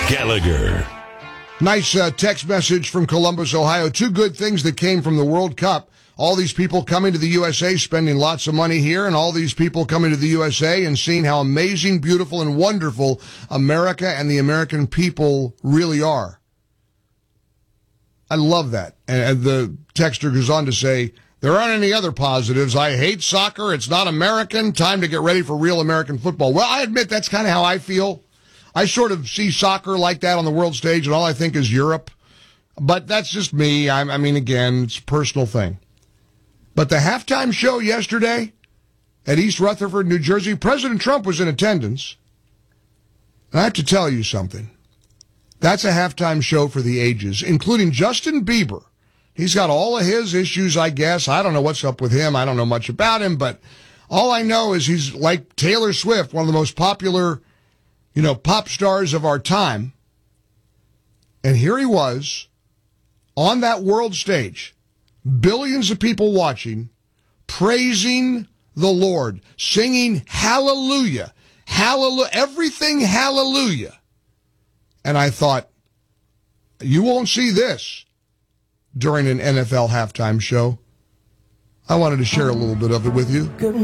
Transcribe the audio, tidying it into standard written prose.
Gallagher. Nice text message from Columbus, Ohio. Two good things that came from the World Cup. All these people coming to the USA, spending lots of money here, and all these people coming to the USA and seeing how amazing, beautiful, and wonderful America and the American people really are. I love that. And the texter goes on to say, there aren't any other positives. I hate soccer. It's not American. Time to get ready for real American football. Well, I admit that's kind of how I feel. I sort of see soccer like that on the world stage, and all I think is Europe. But that's just me. I mean, again, it's a personal thing. But the halftime show yesterday at East Rutherford, New Jersey, President Trump was in attendance. And I have to tell you something. That's a halftime show for the ages, including Justin Bieber. He's got all of his issues, I guess. I don't know what's up with him. I don't know much about him, but all I know is he's like Taylor Swift, one of the most popular, pop stars of our time. And here he was on that world stage. Billions of people watching, praising the Lord, singing hallelujah, hallelujah, everything hallelujah. And I thought, you won't see this during an NFL halftime show. I wanted to share a little bit of it with you.